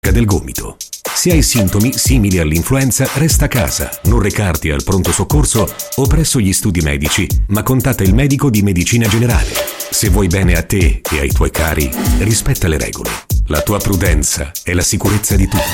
del gomito. Se hai sintomi simili all'influenza, resta a casa, non recarti al pronto soccorso o presso gli studi medici, ma contatta il medico di medicina generale. Se vuoi bene a te e ai tuoi cari, rispetta le regole. La tua prudenza è la sicurezza di tutti.